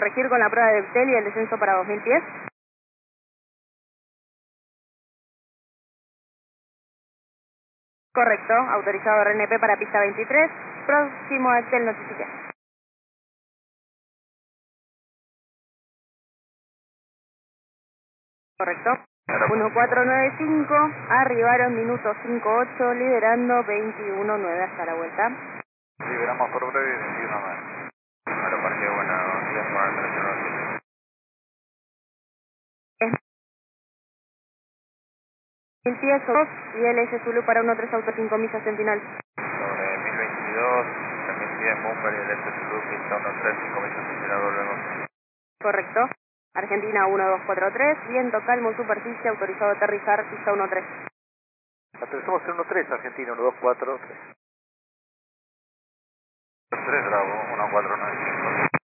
Corregir con la prueba de Bechtel y el descenso para 2000 pies. Correcto, autorizado RNP para pista 23. Próximo a Bechtel, notifique. Correcto. 1495, arribaron minuto 58, liderando 21-9 hasta la vuelta. Liberamos por breve 21-9. Aeroparque, buenos días, para el 309. El pies 2 y LS Zulu para 13 auto 5 millas en final. Sobre 1022, 3010, Bumper y el S-Zulu, pista 13, 5 millas en final, volvemos. Correcto. Argentina 1243, viento calmo, superficie, autorizado a aterrizar, pista 13. Aterrizamos en 1-3, Argentina, 1-2-4-3. 3 Bravo, 1495.